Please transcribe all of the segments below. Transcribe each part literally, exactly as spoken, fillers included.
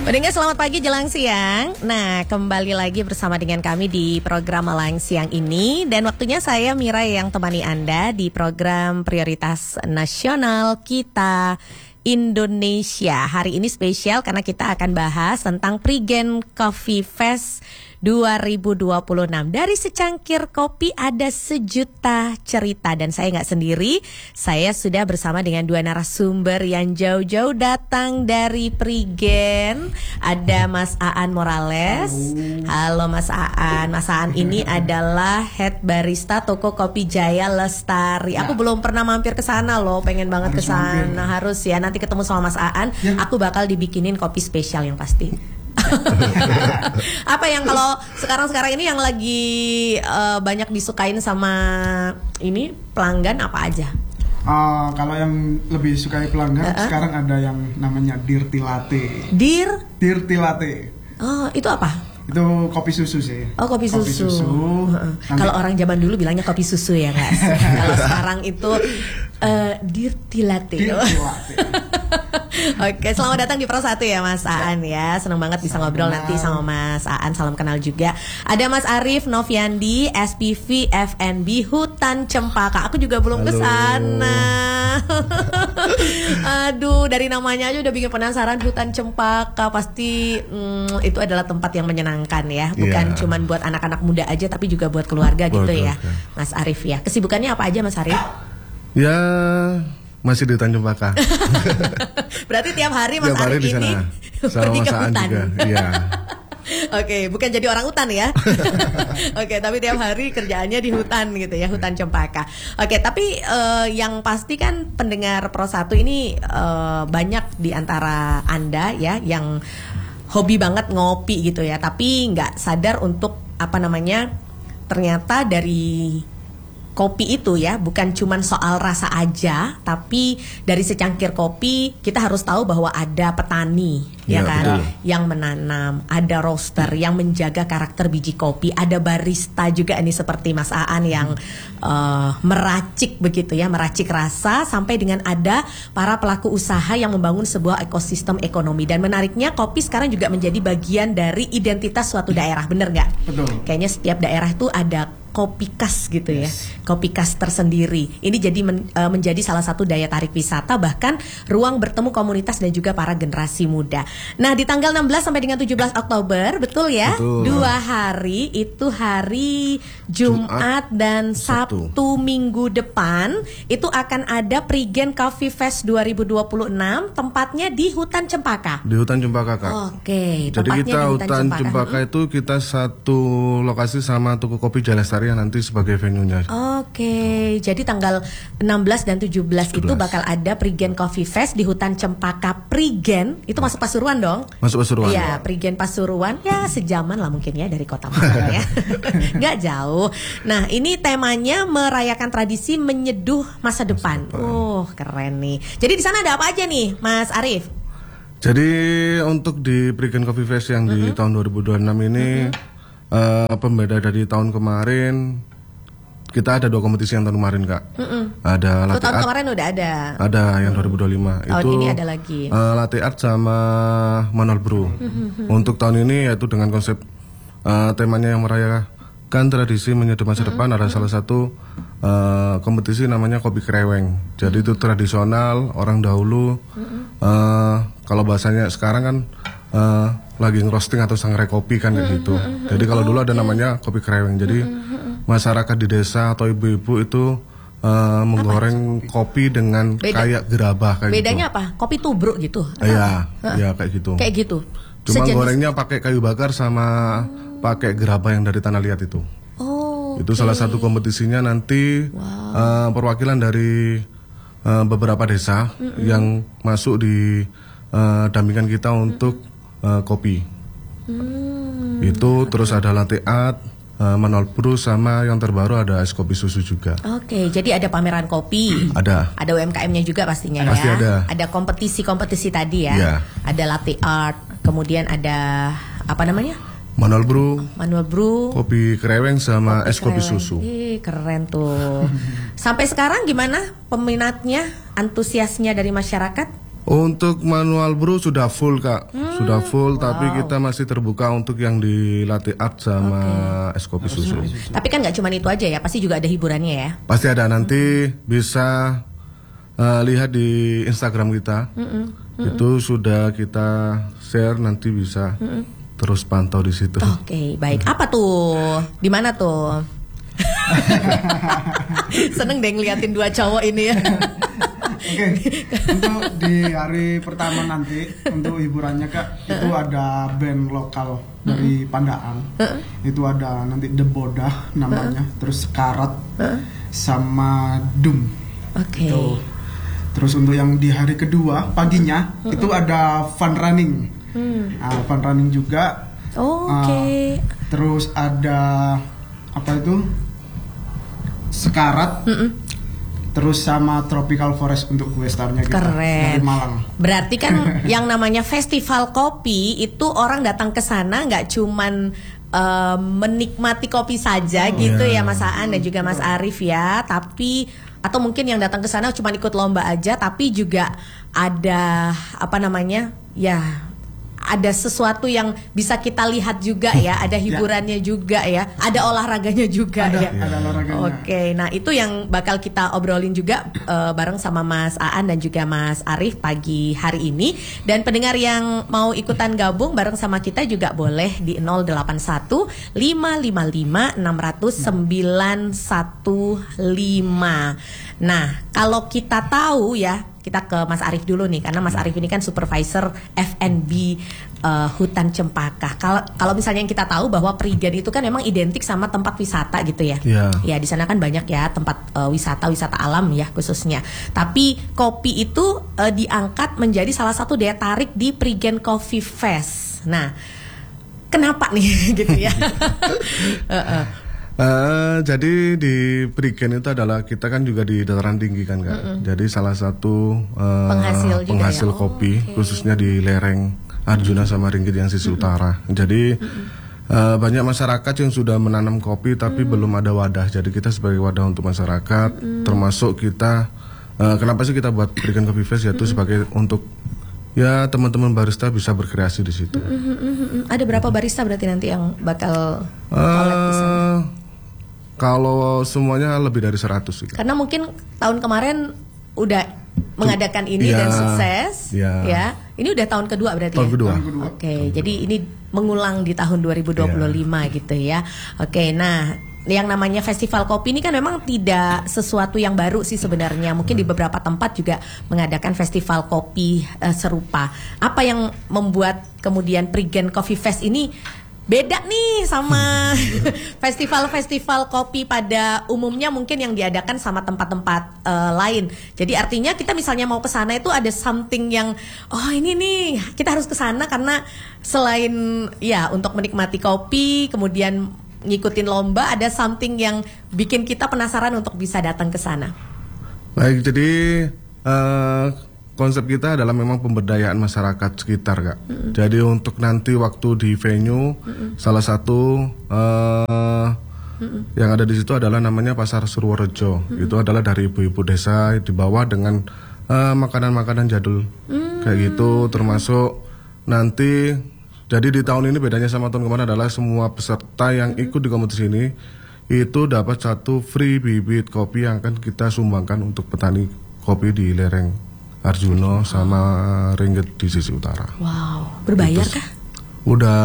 Pendengar selamat pagi jelang siang. Nah, kembali lagi bersama dengan kami di program Malang Siang ini. Dan waktunya saya Mira yang temani Anda di program Prioritas Nasional Kita Indonesia. Hari ini spesial karena kita akan bahas tentang Prigen Coffee Fest dua ribu dua puluh enam. Dari secangkir kopi ada sejuta cerita. Dan saya nggak sendiri, saya sudah bersama dengan dua narasumber yang jauh-jauh datang dari Prigen. Ada Mas Aan Morales. Halo, Halo Mas Aan. Mas Aan ini adalah head barista toko Kopi Jaya Lestari. Aku ya. belum pernah mampir ke sana loh, pengen banget ke sana. Harus ya, nanti ketemu sama Mas Aan, ya. Aku bakal dibikinin kopi spesial yang pasti. Apa yang kalau sekarang-sekarang ini yang lagi uh, banyak disukain sama ini pelanggan apa aja? Uh, kalau yang lebih sukai pelanggan uh-uh. sekarang ada yang namanya Dirty Latte. Dir? Dirty Latte. Oh, itu apa? Itu kopi susu sih. Oh, kopi susu. Kopi susu. Uh-uh. Kalau orang zaman dulu bilangnya kopi susu ya, nggak? Kalau sekarang itu uh, Dirty Latte. Dirty Latte. Oke, selamat datang di Pro satu ya Mas Aan ya. Senang banget bisa salam ngobrol kenal. Nanti sama Mas Aan. Salam kenal juga. Ada Mas Arif Noviandi, S P V F and B Hutan Cempaka. Aku juga belum ke sana. Aduh, dari namanya aja udah bikin penasaran. Hutan Cempaka pasti hmm, itu adalah tempat yang menyenangkan ya. Bukan yeah. cuman buat anak-anak muda aja, tapi juga buat keluarga gitu keluarga, ya okay. Mas Arif ya. Kesibukannya apa aja Mas Arif? Ya masih di Tanjung Paka. Berarti tiap hari Mas tiap hari Arif ini pergi ke hutan. Iya. Oke, bukan jadi orang hutan ya. Oke, tapi tiap hari kerjaannya di hutan gitu ya, Hutan Cempaka. Oke, tapi uh, yang pasti kan pendengar Pro satu ini uh, banyak di antara Anda ya yang hobi banget ngopi gitu ya, tapi nggak sadar untuk apa namanya, ternyata dari kopi itu ya bukan cuman soal rasa aja, tapi dari secangkir kopi kita harus tahu bahwa ada petani ya, ya kan betul. Yang menanam, ada roaster yang menjaga karakter biji kopi, ada barista juga ini seperti Mas Aan yang uh, meracik begitu ya, meracik rasa, sampai dengan ada para pelaku usaha yang membangun sebuah ekosistem ekonomi. Dan menariknya kopi sekarang juga menjadi bagian dari identitas suatu daerah, bener nggak? Betul. Kayaknya setiap daerah itu ada kopi khas gitu ya, yes. Kopi khas tersendiri. Ini jadi men, uh, menjadi salah satu daya tarik wisata, bahkan ruang bertemu komunitas dan juga para generasi muda. Nah, di tanggal enam belas sampai dengan tujuh belas Oktober, betul ya? Betul. Dua hari, itu hari Jumat, Jumat dan Sabtu, Sabtu minggu depan, itu akan ada Prigen Coffee Fest dua ribu dua puluh enam, tempatnya di Hutan Cempaka. Di Hutan Cempaka, Kak. Oke, jadi kita di Hutan, Hutan Cempaka, Cempaka itu kita satu lokasi sama toko Kopi Jaya Lestari yang nanti sebagai venue-nya. Oke, jadi tanggal enam belas dan tujuh belas itu bakal ada Prigen Coffee Fest di Hutan Cempaka. Prigen itu masuk Pasuruan dong? Masuk Pasuruan. Iya, Prigen Pasuruan ya sejaman lah mungkin ya dari Kota Malang ya. Nggak jauh. Nah, ini temanya merayakan tradisi menyeduh masa depan. Masa depan. Oh, keren nih. Jadi di sana ada apa aja nih, Mas Arif? Jadi untuk di Prigen Coffee Fest yang mm-hmm. di tahun dua ribu dua puluh enam ini mm-hmm. Uh, pembeda dari tahun kemarin, kita ada dua kompetisi yang tahun kemarin, Kak. Mm-mm. Ada latte tahun art. Kemarin udah ada. Ada yang dua ribu dua puluh lima. Tahun itu ini ada lagi. Uh, latte art sama manual brew. Mm-hmm. Untuk tahun ini yaitu dengan konsep uh, temanya yang merayakan tradisi menyeduh masa mm-hmm. depan. Ada salah satu uh, kompetisi namanya kopi kreweng. Jadi mm-hmm. itu tradisional orang dahulu. Mm-hmm. Uh, kalau bahasanya sekarang kan uh, lagi ngerosting atau sangrai kopi kan kayak gitu. Jadi kalau dulu ada namanya kopi kreweng. Jadi masyarakat di desa atau ibu-ibu itu uh, menggoreng apa? Kopi dengan Beda. kayak gerabah kayak Bedanya gitu. apa? Kopi tubruk gitu? Iya, iya kayak gitu. Kayak gitu. Cuma Sejenis. gorengnya pakai kayu bakar sama hmm. pakai gerabah yang dari tanah liat itu. Oh. Itu okay. salah satu kompetisinya nanti wow. uh, perwakilan dari uh, beberapa desa mm-mm. yang masuk di uh, dampingan kita untuk mm-mm. Uh, kopi hmm, itu okay. Terus ada latte art, uh, manual brew, sama yang terbaru ada es kopi susu juga. Oke, okay, jadi ada pameran kopi, ada ada U M K M-nya juga pastinya Pasti ya. Ada. Ada kompetisi-kompetisi tadi ya. Yeah. Ada latte art, kemudian ada apa namanya? Manual brew, manual brew, kopi kreweng sama kopi es kopi kreweng. susu. Ih, keren tuh. Sampai sekarang gimana peminatnya, antusiasnya dari masyarakat? Untuk manual brew sudah full Kak, hmm, sudah full. Wow. Tapi kita masih terbuka untuk yang di latte art sama okay. es kopi susu. Tapi kan nggak cuma itu aja ya, pasti juga ada hiburannya ya. Pasti ada, nanti hmm. bisa uh, lihat di Instagram kita. Hmm, hmm, itu hmm. sudah kita share, nanti bisa hmm. terus pantau di situ. Oke, okay, baik. Apa tuh? Di mana tuh? Seneng deh ngeliatin dua cowok ini ya. Oke, untuk di hari pertama nanti untuk hiburannya Kak, itu ada band lokal dari Pandaan. Itu ada nanti The Bodah namanya, terus Karat sama Dum. Oke. Okay. Terus untuk yang di hari kedua paginya itu ada fun running. Nah, fun running juga. Oh, oke. Okay. Uh, terus ada apa itu? Sekarat. Mm-mm. Terus sama Tropical Forest untuk kue starnya kita. Keren. Dari Malang. Berarti kan yang namanya festival kopi itu orang datang ke sana nggak cuman uh, menikmati kopi saja oh, gitu yeah. ya Mas Aan dan juga Mas Arif ya, tapi atau mungkin yang datang ke sana cuma ikut lomba aja, tapi juga ada apa namanya ya, ada sesuatu yang bisa kita lihat juga ya, ada hiburannya ya. juga ya, ada olahraganya juga ada, ya. Ada olahraganya. Oke, nah itu yang bakal kita obrolin juga uh, bareng sama Mas Aan dan juga Mas Arif pagi hari ini. Dan pendengar yang mau ikutan gabung bareng sama kita juga boleh di nol delapan satu lima lima lima enam nol nol sembilan satu lima. Nah, kalau kita tahu ya, kita ke Mas Arif dulu nih, karena Mas Arif ini kan supervisor F and B uh, Hutan Cempaka. Kalau kalau misalnya yang kita tahu bahwa Prigen itu kan memang identik sama tempat wisata gitu ya. Yeah. Ya di sana kan banyak ya tempat uh, wisata wisata alam ya khususnya. Tapi kopi itu uh, diangkat menjadi salah satu daya tarik di Prigen Coffee Fest. Nah, kenapa nih gitu ya? uh-uh. Uh, jadi di Prigen itu adalah kita kan juga di dataran tinggi kan Kak. Mm-mm. Jadi salah satu uh, penghasil, penghasil ya? kopi oh, okay. khususnya di lereng Arjuna sama Ringgit yang sisi Mm-mm. utara. Jadi uh, banyak masyarakat yang sudah menanam kopi tapi Mm-mm. belum ada wadah. Jadi kita sebagai wadah untuk masyarakat, Mm-mm. termasuk kita uh, kenapa sih kita buat Prigen Coffee Fest, yaitu Mm-mm. sebagai untuk ya teman-teman barista bisa berkreasi di situ. Mm-mm, mm-mm. Ada berapa barista berarti nanti yang bakal uh, collab di sana? Kalau semuanya lebih dari seratus sih. Karena mungkin tahun kemarin udah mengadakan ini ya, dan sukses ya. ya. Ini udah tahun kedua berarti tahun ya? Kedua. Oke, okay, jadi ini mengulang di tahun dua ribu dua puluh lima ya. gitu ya. Oke, okay, nah yang namanya festival kopi ini kan memang tidak sesuatu yang baru sih sebenarnya. Mungkin di beberapa tempat juga mengadakan festival kopi uh, serupa. Apa yang membuat kemudian Prigen Coffee Fest ini beda nih sama festival-festival kopi pada umumnya mungkin yang diadakan sama tempat-tempat uh, lain. Jadi artinya kita misalnya mau ke sana itu ada something yang oh ini nih kita harus ke sana karena selain ya untuk menikmati kopi, kemudian ngikutin lomba, ada something yang bikin kita penasaran untuk bisa datang ke sana. Baik, jadi uh, konsep kita adalah memang pemberdayaan masyarakat sekitar Kak. Mm-hmm. Jadi untuk nanti waktu di venue, mm-hmm. salah satu uh, mm-hmm. yang ada di situ adalah namanya Pasar Surworejo. Mm-hmm. Itu adalah dari ibu-ibu desa di bawah dengan uh, makanan-makanan jadul mm-hmm. kayak gitu. Termasuk nanti, jadi di tahun ini bedanya sama tahun kemarin adalah semua peserta yang mm-hmm. ikut di kompetisi ini itu dapat satu free bibit kopi yang akan kita sumbangkan untuk petani kopi di lereng Arjuna sama Ringgit di sisi utara. Wow, berbayar kah? Udah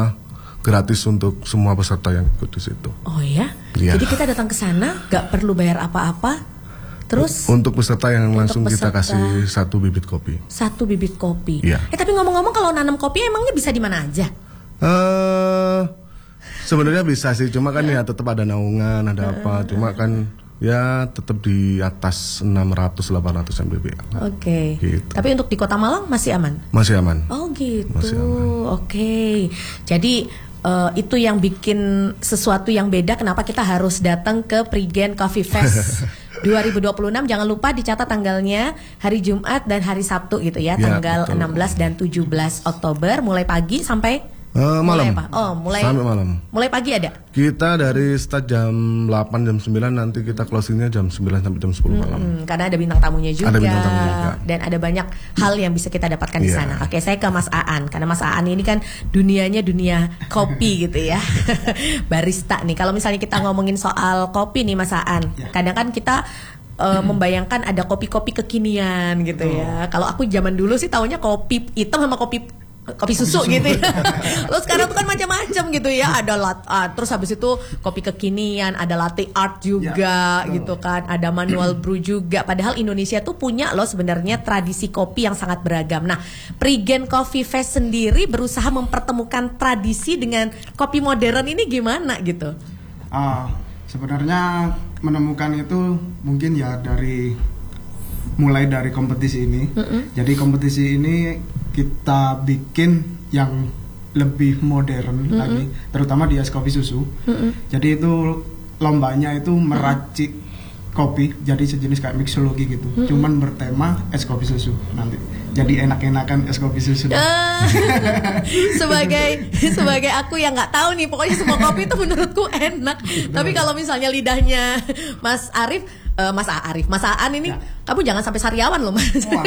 gratis untuk semua peserta yang ikut di situ. Oh ya? Ya. Jadi kita datang ke sana nggak perlu bayar apa-apa. Terus? Untuk peserta yang langsung peserta, kita kasih satu bibit kopi. Satu bibit kopi. Ya. Eh tapi ngomong-ngomong kalau nanam kopi emangnya bisa di mana aja? Eh uh, sebenarnya bisa sih, cuma kan ya tetap ada naungan, ada apa. Cuma kan ya tetap di atas enam ratus sampai delapan ratus M B B. Oke. Okay. Gitu. Tapi untuk di Kota Malang masih aman? Masih aman. Oh gitu. Masih aman. Oke. Okay. Jadi uh, itu yang bikin sesuatu yang beda. Kenapa kita harus datang ke Prigen Coffee Fest dua ribu dua puluh enam? Jangan lupa dicatat tanggalnya, hari Jumat dan hari Sabtu gitu ya, ya tanggal betul. enam belas dan tujuh belas Oktober, mulai pagi sampai Uh, malam. Mulai apa? Oh, mulai sampai malam. Mulai pagi ada? Kita dari start jam delapan jam sembilan, nanti kita closingnya jam sembilan sampai jam sepuluh malam. Hmm, karena ada bintang tamunya juga. Ada bintang tamu juga. Dan ada banyak hal yang bisa kita dapatkan di Yeah. sana. Oke, saya ke Mas Aan karena Mas Aan ini kan dunianya dunia kopi gitu ya. Barista nih. Kalau misalnya kita ngomongin soal kopi nih Mas Aan, Yeah. kadang kan kita uh, membayangkan ada kopi-kopi kekinian gitu ya. Kalau aku zaman dulu sih taunya kopi hitam sama kopi kopi susu gitu ya. Lo sekarang tuh kan macam-macam gitu ya. Ada lat, ah, terus habis itu kopi kekinian, ada latte art juga ya, gitu kan. Ada manual brew juga. Padahal Indonesia tuh punya loh sebenarnya tradisi kopi yang sangat beragam. Nah, Prigen Coffee Fest sendiri berusaha mempertemukan tradisi dengan kopi modern ini gimana gitu? Ah, sebenarnya menemukan itu mungkin ya dari mulai dari kompetisi ini. Mm-mm. Jadi kompetisi ini kita bikin yang lebih modern Mm-mm. lagi, terutama di es kopi susu. Mm-mm. Jadi itu lombanya itu meracik kopi, jadi sejenis kayak mixologi gitu. Mm-mm. Cuman bertema es kopi susu nanti. Jadi enak-enakan es kopi susu. Ah, sebagai sebagai aku yang nggak tahu nih, pokoknya semua kopi itu menurutku enak. Tapi kalau misalnya lidahnya Mas Arif, eh, Mas Arif, Mas Aan ini, Ya. kamu jangan sampai sariawan loh Mas. Wah,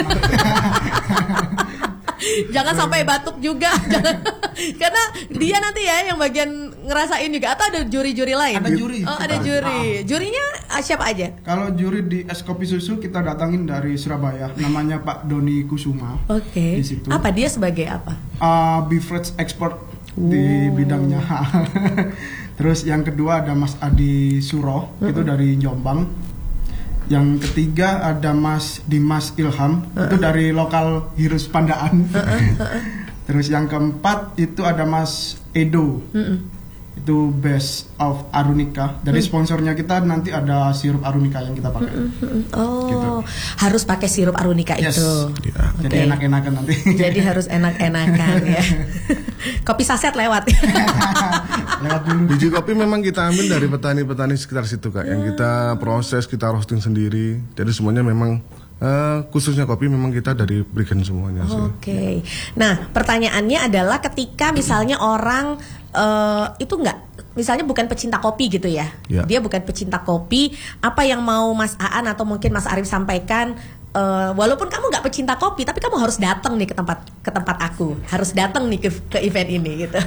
Jangan sampai batuk juga, jangan, karena dia nanti ya yang bagian ngerasain juga. Atau ada juri-juri lain? Ada juri. Oh, ada Kita- juri. ah. Jurinya ah, siapa aja? Kalau juri di es kopi susu kita datangin dari Surabaya, namanya Pak Doni Kusuma. Oke. Di situ. Apa dia sebagai apa? Uh, beverage expert di Oh. bidangnya. Terus yang kedua ada Mas Adi Suro, itu dari Jombang. Yang ketiga ada Mas Dimas Ilham, itu dari lokal Hirus Pandaan. Terus yang keempat itu ada Mas Edo, itu Best of Arunika. Dari sponsornya kita nanti ada sirup Arunika yang kita pakai. Oh, Gitu. harus pakai sirup Arunika Yes. itu. Ya. Jadi Oke. enak-enakan nanti. Jadi harus enak-enakan ya. Kopi saset lewat. Lewat dulu. Biji kopi memang kita ambil dari petani-petani sekitar situ kak, yang kita proses, kita roasting sendiri. Jadi semuanya memang eh, khususnya kopi memang kita dari Prigen semuanya sih. Oke. Nah, pertanyaannya adalah ketika misalnya orang eh, itu enggak, misalnya bukan pecinta kopi gitu ya. Ya. Dia bukan pecinta kopi, apa yang mau Mas Aan atau mungkin Mas Arif sampaikan, eh, walaupun kamu nggak pecinta kopi, tapi kamu harus datang nih ke tempat ke tempat aku, harus datang nih ke, ke event ini gitu.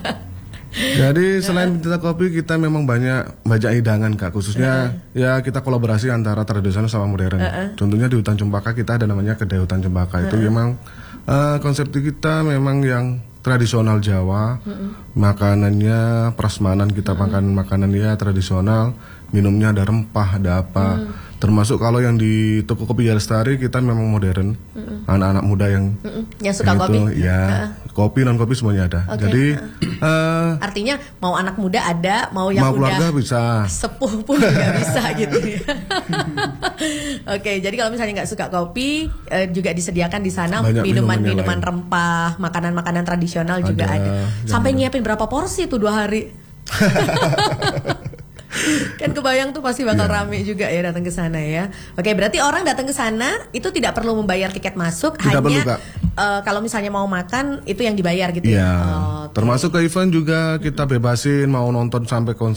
Jadi selain pecinta kopi, kita memang banyak banyak hidangan kak, khususnya ya kita kolaborasi antara tradisional sama modern. Contohnya di Hutan Cempaka kita ada namanya kedai Hutan Cempaka. Itu memang eh, konsep kita memang yang tradisional Jawa. Makanannya prasmanan, kita makan makanan ya tradisional, minumnya ada rempah, ada apa. Termasuk kalau yang di toko kopi Lestari kita memang modern, anak-anak muda yang Mm-mm. Yang suka yang kopi. itu, ya kopi non kopi semuanya ada. Oke. Jadi eh, Artinya mau anak muda ada, mau yang mau keluarga udah bisa. sepuh pun juga bisa gitu ya. Oke, jadi kalau misalnya nggak suka kopi, eh, juga disediakan di sana Banyak minuman-minuman minuman yang lain. rempah, makanan-makanan tradisional juga Ada, ada. yang Sampai ada. nyiapin berapa porsi tuh dua hari? Kan kebayang tuh pasti bakal Iya. rame juga ya datang ke sana ya. Oke, berarti orang datang ke sana itu tidak perlu membayar tiket masuk, Tidak perlu, hanya Kak. eh, kalau misalnya mau makan itu yang dibayar gitu Iya. ya. Oh, oke. Termasuk ke event juga kita bebasin mau nonton sampai konser